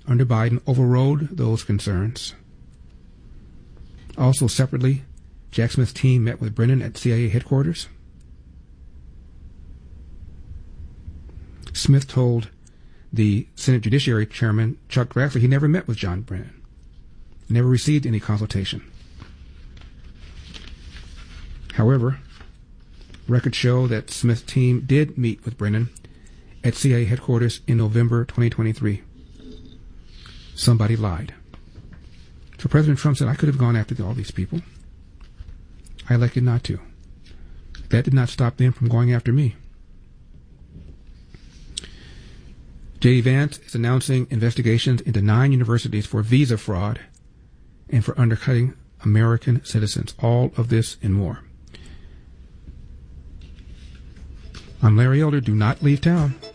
under Biden overrode those concerns. Also, separately, Jack Smith's team met with Brennan at CIA headquarters. Smith told the Senate Judiciary Chairman, Chuck Grassley, he never met with John Brennan, never received any consultation. However, records show that Smith's team did meet with Brennan at CIA headquarters in November 2023. Somebody lied. So President Trump said, I could have gone after all these people. I elected not to. That did not stop them from going after me. J.D. Vance is announcing investigations into 9 universities for visa fraud and for undercutting American citizens. All of this and more. I'm Larry Elder. Do not leave town.